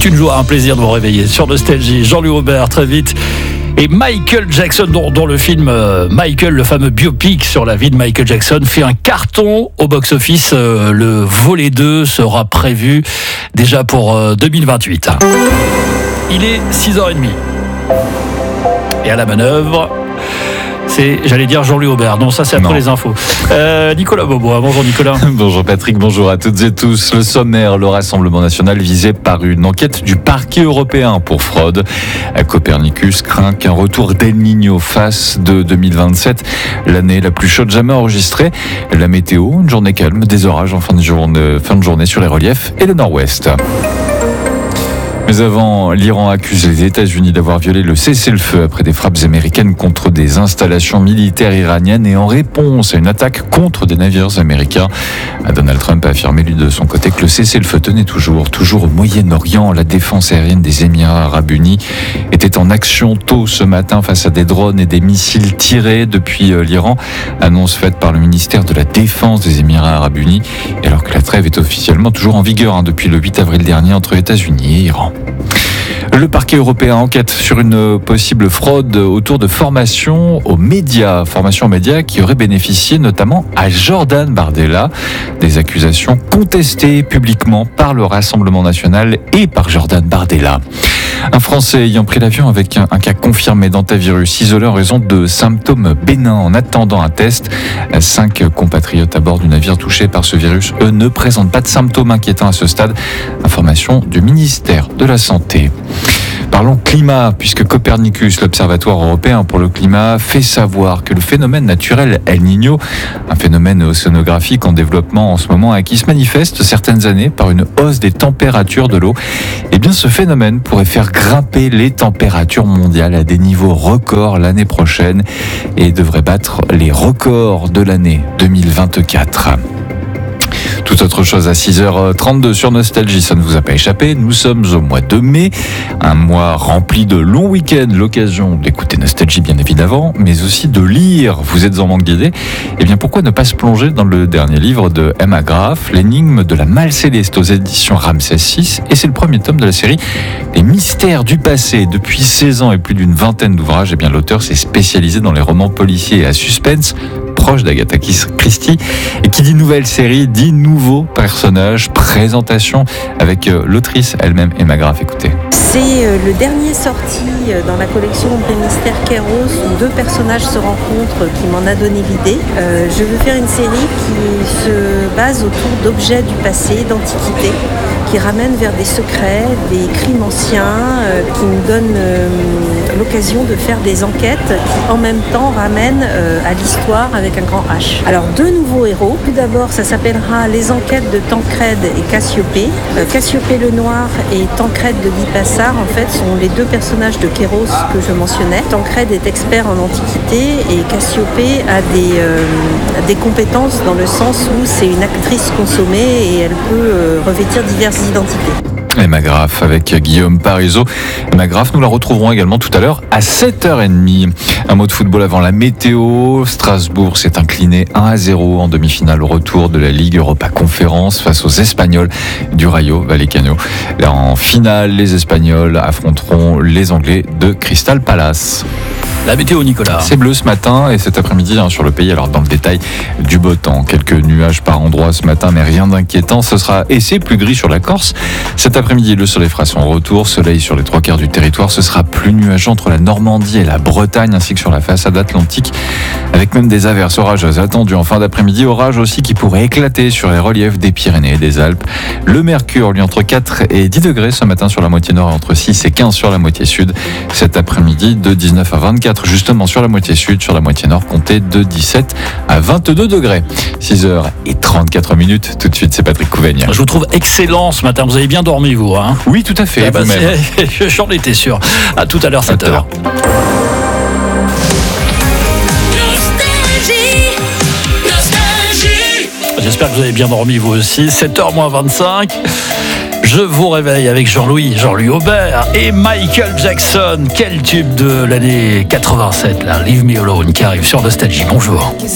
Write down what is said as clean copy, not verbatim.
C'est une joie, un plaisir de vous réveiller sur Nostalgie. Jean-Louis Aubert, très vite. Et Michael Jackson, dont le film Michael, le fameux biopic sur la vie de Michael Jackson, fait un carton au box-office. Le volet 2 sera prévu déjà pour 2028. Il est 6h30. Et à la manœuvre, c'est, j'allais dire Jean-Louis Aubert. Non, ça c'est après les infos. Nicolas Beaubois. Bonjour Nicolas. Bonjour Patrick, bonjour à toutes et tous. Le sommaire, le Rassemblement national visé par une enquête du parquet européen pour fraude. Copernicus craint qu'un retour d'El Niño fasse de 2027 l'année la plus chaude jamais enregistrée. La météo, une journée calme, des orages en fin de journée sur les reliefs et le nord-ouest. Mais avant, l'Iran accuse les États-Unis d'avoir violé le cessez-le-feu après des frappes américaines contre des installations militaires iraniennes et en réponse à une attaque contre des navires américains. Donald Trump a affirmé, lui, de son côté, que le cessez-le-feu tenait toujours au Moyen-Orient. La défense aérienne des Émirats arabes unis était en action tôt ce matin face à des drones et des missiles tirés depuis l'Iran. Annonce faite par le ministère de la Défense des Émirats arabes unis, et alors que la trêve est officiellement toujours en vigueur depuis le 8 avril dernier entre États-Unis et Iran. Le parquet européen enquête sur une possible fraude autour de formation aux médias qui aurait bénéficié notamment à Jordan Bardella. Des accusations contestées publiquement par le Rassemblement national et par Jordan Bardella. Un Français ayant pris l'avion avec un cas confirmé d'antivirus isolé en raison de symptômes bénins en attendant un test. 5 compatriotes à bord du navire touché par ce virus, eux, ne présentent pas de symptômes inquiétants à ce stade. Information du ministère de la Santé. Parlons climat, puisque Copernicus, l'Observatoire européen pour le climat, fait savoir que le phénomène naturel El Niño, un phénomène océanographique en développement en ce moment et qui se manifeste certaines années par une hausse des températures de l'eau, eh bien ce phénomène pourrait faire grimper les températures mondiales à des niveaux records l'année prochaine et devrait battre les records de l'année 2024. Tout autre chose à 6h32 sur Nostalgie, ça ne vous a pas échappé. Nous sommes au mois de mai, un mois rempli de longs week-ends, l'occasion d'écouter Nostalgie bien évidemment, mais aussi de lire. Vous êtes en manque d'idées? Eh bien pourquoi ne pas se plonger dans le dernier livre de Emma Graff, L'énigme de la Malle Céleste aux éditions Ramsès VI, et c'est le premier tome de la série Les Mystères du passé. Depuis 16 ans et plus d'une vingtaine d'ouvrages, eh bien l'auteur s'est spécialisé dans les romans policiers et à suspense, proche d'Agatha Christie, et qui dit nouvelle série dit nouveaux personnages, présentation avec l'autrice elle-même Emma Graff. Écoutez. C'est le dernier sorti dans la collection des Mystères Kéros où 2 personnages se rencontrent qui m'en a donné l'idée. Je veux faire une série qui se base autour d'objets du passé, d'antiquités, qui ramènent vers des secrets, des crimes anciens, qui nous donnent l'occasion de faire des enquêtes qui en même temps ramènent à l'histoire avec un grand H. Alors 2 nouveaux héros. Tout d'abord, ça s'appellera Les enquêtes de Tancrède et Cassiopée. Cassiopée le Noir et Tancrède de Guipassa, en fait, sont les 2 personnages de Kéros que je mentionnais. Tancrède est expert en antiquité et Cassiopée a des compétences dans le sens où c'est une actrice consommée et elle peut revêtir diverses identités. Emma Graff avec Guillaume Parisot. Emma Graff, nous la retrouverons également tout à l'heure à 7h30. Un mot de football avant la météo. Strasbourg s'est incliné 1-0 en demi-finale au retour de la Ligue Europa Conférence face aux Espagnols du Rayo Vallecano. Là, en finale, les Espagnols affronteront les Anglais de Crystal Palace. La météo, Nicolas. C'est bleu ce matin et cet après-midi sur le pays. Alors dans le détail, du beau temps, quelques nuages par endroits ce matin, mais rien d'inquiétant. Ce sera plus gris sur la Corse. Cet après-midi, le soleil fera son retour. Soleil sur les 3/4 du territoire. Ce sera plus nuageux entre la Normandie et la Bretagne, ainsi que sur la façade atlantique, avec même des averses orageuses attendues en fin d'après-midi. Orages aussi qui pourraient éclater sur les reliefs des Pyrénées et des Alpes. Le mercure, lui, entre 4 et 10 degrés ce matin sur la moitié nord et entre 6 et 15 sur la moitié sud. Cet après-midi, de 19 à 24 justement sur la moitié sud, sur la moitié nord, comptez de 17 à 22 degrés. 6h34. Tout de suite, c'est Patrick Couvaigne. Je vous trouve excellent ce matin. Vous avez bien dormi, vous, hein? Oui, tout à fait. Vous-même. J'en étais sûr. À tout à l'heure, 7h. J'espère que vous avez bien dormi, vous aussi. 7h-25. Je vous réveille avec Jean-Louis Aubert et Michael Jackson. Quel tube de l'année 87, là, Leave Me Alone, qui arrive sur Nostalgie. Bonjour.